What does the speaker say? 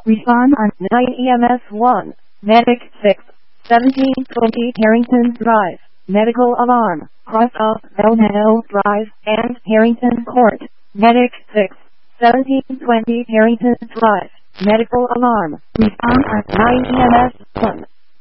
Respond on 9 EMS 1. Medic 6. 1720 Harrington Drive. Medical alarm. Cross off Belmeadow Drive and Harrington Court. Medic 6. 1720 Harrington Drive. Medical alarm. Respond on 9 EMS 1.